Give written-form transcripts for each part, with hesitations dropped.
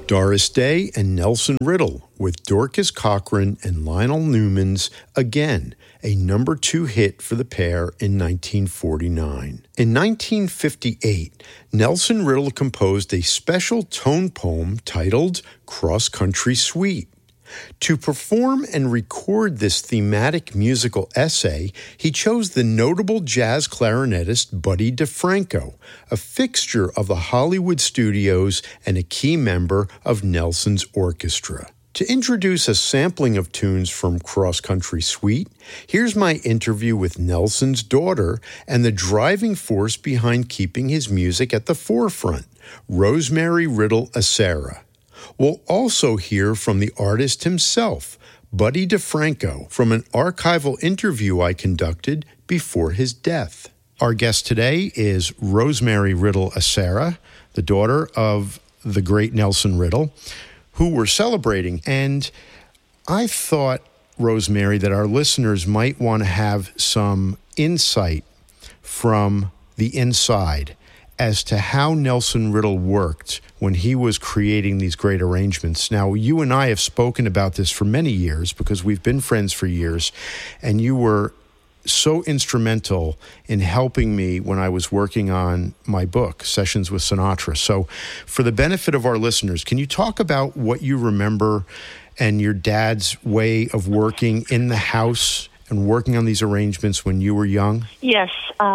Doris Day and Nelson Riddle with Dorcas Cochran and Lionel Newman's Again, a number 2 hit for the pair in 1949. In 1958, Nelson Riddle composed a special tone poem titled Cross Country Suite. To perform and record this thematic musical essay, he chose the notable jazz clarinetist Buddy DeFranco, a fixture of the Hollywood studios and a key member of Nelson's orchestra. To introduce a sampling of tunes from Cross Country Suite, here's my interview with Nelson's daughter and the driving force behind keeping his music at the forefront, Rosemary Riddle Acera. We'll also hear from the artist himself, Buddy DeFranco, from an archival interview I conducted before his death. Our guest today is Rosemary Riddle Acera, the daughter of the great Nelson Riddle, who we're celebrating. And I thought, Rosemary, that our listeners might want to have some insight from the inside as to how Nelson Riddle worked when he was creating these great arrangements. Now, you and I have spoken about this for many years because we've been friends for years, and you were so instrumental in helping me when I was working on my book, Sessions with Sinatra. So for the benefit of our listeners, can you talk about what you remember and your dad's way of working in the house and working on these arrangements when you were young? Yes.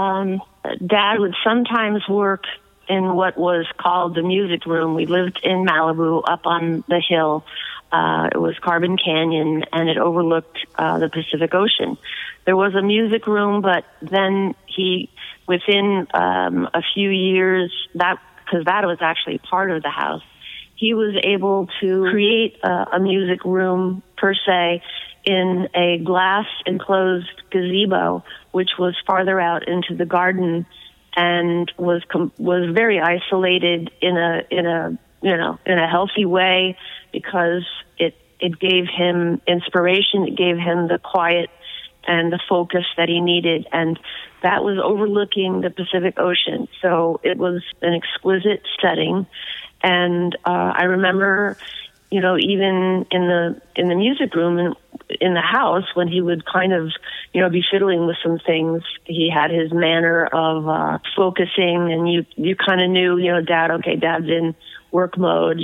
Dad would sometimes work in what was called the music room. We lived in Malibu up on the hill. It was Carbon Canyon, and it overlooked the Pacific Ocean. There was a music room, but then within a few years, because that was actually part of the house, he was able to create a music room, per se, in a glass enclosed gazebo, which was farther out into the garden and was very isolated in a healthy way, because it gave him inspiration, it gave him the quiet and the focus that he needed, and that was overlooking the Pacific Ocean. So it was an exquisite setting, and I remember, even in the music room and in the house, when he would kind of, be fiddling with some things, he had his manner of focusing, and you kind of knew, Dad's in work mode,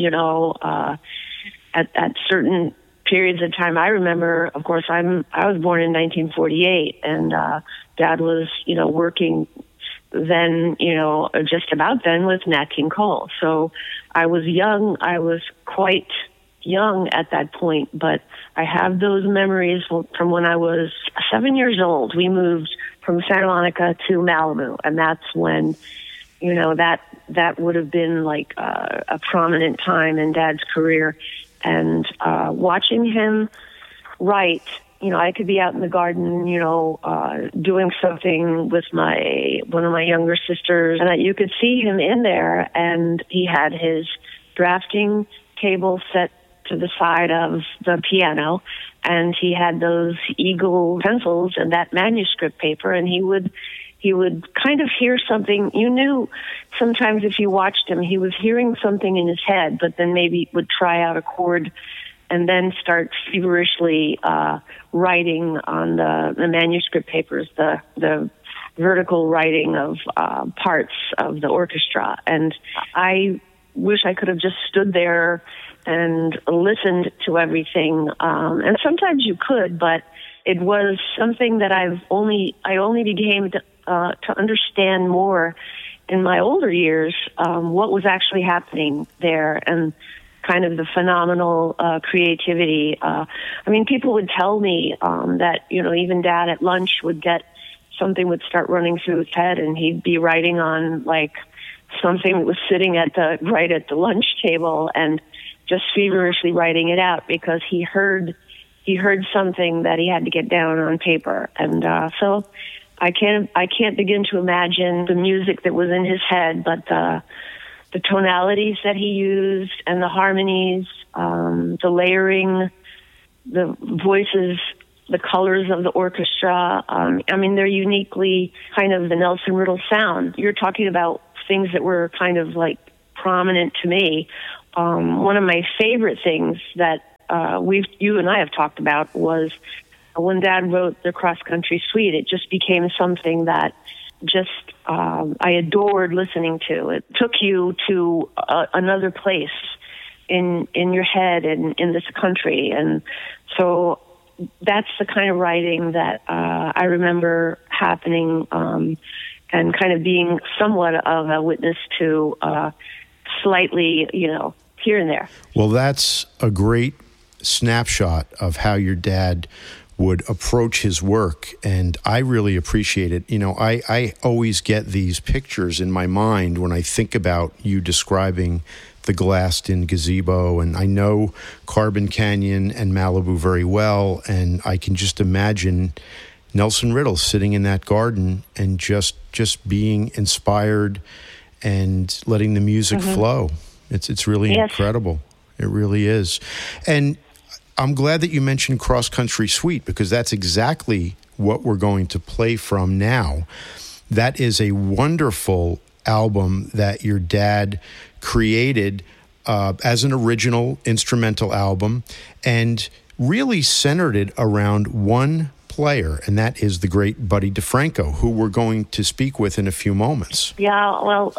at certain periods of time. I remember, of course, I was born in 1948, and Dad was, working then, just about then with Nat King Cole. So I was young. I was quite young at that point, but I have those memories from when I was 7 years old. We moved from Santa Monica to Malibu, and that's when, that would have been like a prominent time in Dad's career. And watching him write, I could be out in the garden, doing something with one of my younger sisters, and you could see him in there, and he had his drafting table set to the side of the piano, and he had those eagle pencils and that manuscript paper, and he would kind of hear something. You knew sometimes if you watched him, he was hearing something in his head, but then maybe would try out a chord and then start feverishly writing on the manuscript papers, the vertical writing of parts of the orchestra. And I wish I could have just stood there and listened to everything. And sometimes you could, but it was something that I only became to understand more in my older years, what was actually happening there, and kind of the phenomenal creativity. People would tell me that, even Dad at lunch would get something would start running through his head, and he'd be writing on like something that was sitting right at the lunch table, and just feverishly writing it out because he heard something that he had to get down on paper. And so I can't begin to imagine the music that was in his head, but the tonalities that he used and the harmonies, the layering, the voices, the colors of the orchestra. They're uniquely kind of the Nelson Riddle sound. You're talking about things that were kind of like prominent to me. one of my favorite things that you and I have talked about was when Dad wrote the Cross Country Suite. It just became something that just I adored listening to. It took you to another place in your head and in this country, and so that's the kind of writing that I remember happening, and kind of being somewhat of a witness to, slightly, here and there. Well, that's a great snapshot of how your dad would approach his work, and I really appreciate it. I always get these pictures in my mind when I think about you describing the Glaston gazebo, and I know Carbon Canyon and Malibu very well, and I can just imagine Nelson Riddle sitting in that garden and just being inspired and letting the music flow. It's really incredible. It really is. And I'm glad that you mentioned Cross Country Suite, because that's exactly what we're going to play from now. That is a wonderful album that your dad created as an original instrumental album, and really centered it around one player, and that is the great Buddy DeFranco, who we're going to speak with in a few moments. Yeah, well,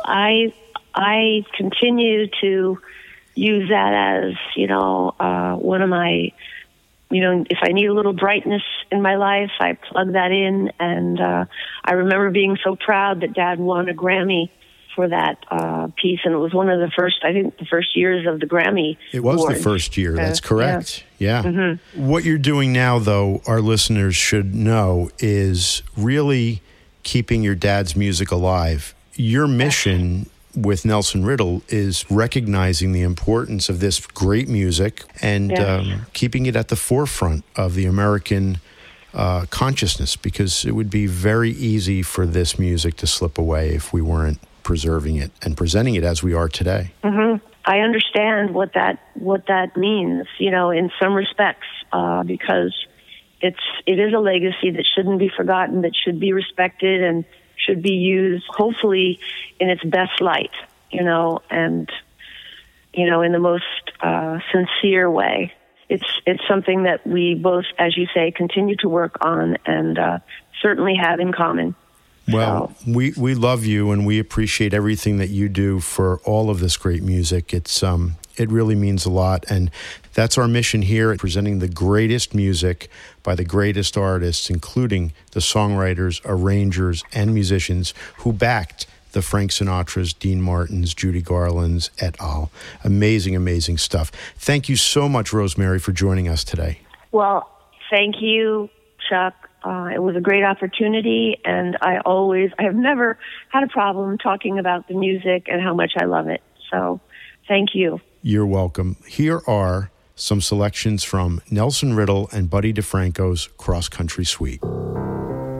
I continue to use that as, one of my, if I need a little brightness in my life, I plug that in. And I remember being so proud that Dad won a Grammy for that piece. And it was one of the first years of the Grammy It was Award. The first year. That's correct. Yeah. Mm-hmm. What you're doing now, though, our listeners should know, is really keeping your dad's music alive. Your mission with Nelson Riddle is recognizing the importance of this great music and keeping it at the forefront of the American consciousness, because it would be very easy for this music to slip away if we weren't preserving it and presenting it as we are today. Mm-hmm. I understand what that means, in some respects, because it is a legacy that shouldn't be forgotten, that should be respected and should be used, hopefully, in its best light, and, in the most sincere way. It's something that we both, as you say, continue to work on and certainly have in common. Well, we love you, and we appreciate everything that you do for all of this great music. It really means a lot, and that's our mission here, presenting the greatest music by the greatest artists, including the songwriters, arrangers, and musicians who backed the Frank Sinatras, Dean Martins, Judy Garlands, et al. Amazing, amazing stuff. Thank you so much, Rosemary, for joining us today. Well, thank you, Chuck. It was a great opportunity, and I have never had a problem talking about the music and how much I love it. So thank you. You're welcome. Here are some selections from Nelson Riddle and Buddy DeFranco's Cross Country Suite.